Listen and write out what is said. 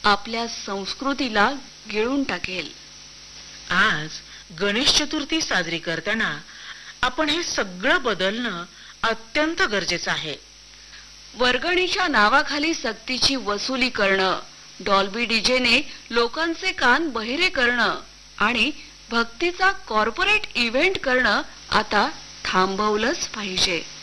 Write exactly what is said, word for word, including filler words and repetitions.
आपल्या संस्कृतीला गिळून टाकेल. आज गणेश चतुर्थी साजरी करताना आपण हे सगळं बदलणं अत्यंत गरजेचं आहे. वर्गणीच्या नावाखाली सक्तीची वसुली करणं, डॉल्बी डीजेने लोकांचे कान बहिरे करणं आणि भक्तीचा कॉर्पोरेट इव्हेंट करणं आता थांबवलंच पाहिजे.